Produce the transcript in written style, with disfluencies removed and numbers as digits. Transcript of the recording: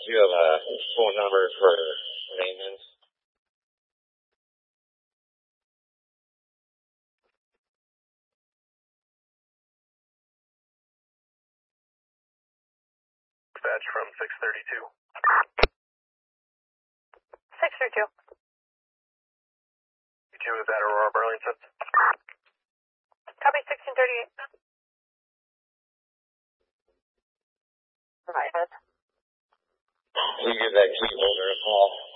Do you have a phone number for maintenance? Dispatch from 632. 632. You two, is that Aurora Burlington? Copy 1638. Right. Can you give that key holder a call?